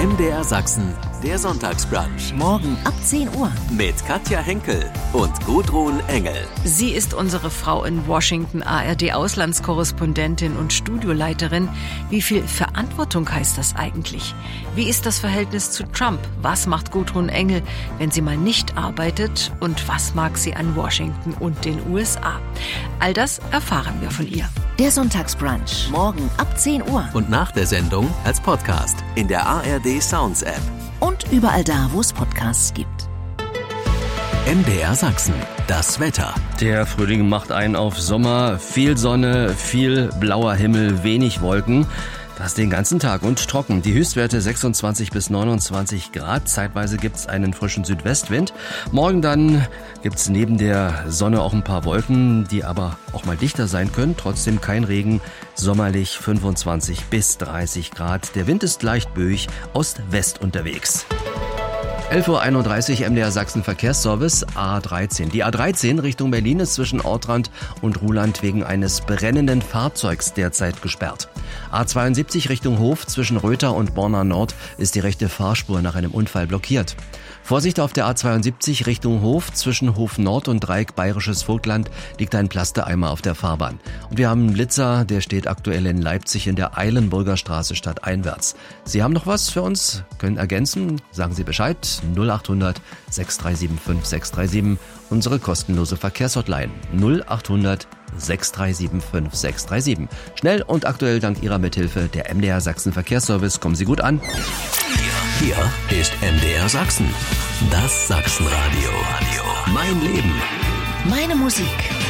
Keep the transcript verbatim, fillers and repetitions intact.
M D R Sachsen, der Sonntagsbrunch. Morgen ab zehn Uhr. Mit Katja Henkel und Gudrun Engel. Sie ist unsere Frau in Washington, A R D-Auslandskorrespondentin und Studioleiterin. Wie viel Verantwortung heißt das eigentlich? Wie ist das Verhältnis zu Trump? Was macht Gudrun Engel, wenn sie mal nicht arbeitet? Und was mag sie an Washington und den U S A? All das erfahren wir von ihr. Der Sonntagsbrunch. Morgen ab zehn Uhr. Und nach der Sendung als Podcast in der A R D Sounds App. Und überall da, wo es Podcasts gibt. M D R Sachsen, das Wetter. Der Frühling macht einen auf Sommer. Viel Sonne, viel blauer Himmel, wenig Wolken. Das den ganzen Tag und trocken. Die Höchstwerte sechsundzwanzig bis neunundzwanzig Grad. Zeitweise gibt's einen frischen Südwestwind. Morgen dann gibt's neben der Sonne auch ein paar Wolken, die aber auch mal dichter sein können. Trotzdem kein Regen. Sommerlich fünfundzwanzig bis dreißig Grad. Der Wind ist leicht böig Ost-West unterwegs. elf Uhr einunddreißig M D R Sachsen Verkehrsservice A dreizehn. Die A dreizehn Richtung Berlin ist zwischen Ortrand und Ruhland wegen eines brennenden Fahrzeugs derzeit gesperrt. A zweiundsiebzig Richtung Hof zwischen Röther und Borna Nord ist die rechte Fahrspur nach einem Unfall blockiert. Vorsicht auf der A zweiundsiebzig Richtung Hof zwischen Hof Nord und Dreieck Bayerisches Vogtland liegt ein Plastereimer auf der Fahrbahn. Und wir haben einen Blitzer, der steht aktuell in Leipzig in der Eilenburger Straße stadteinwärts. Sie haben noch was für uns? Können ergänzen? Sagen Sie Bescheid. null achthundert sechs drei sieben fünf sechs drei sieben, unsere kostenlose Verkehrshotline null achthundert sechs drei sieben fünf sechs drei sieben. Schnell und aktuell dank Ihrer Mithilfe der M D R Sachsen Verkehrsservice. Kommen Sie gut an. Hier ist M D R Sachsen, das Sachsenradio. Mein Leben. Meine Musik.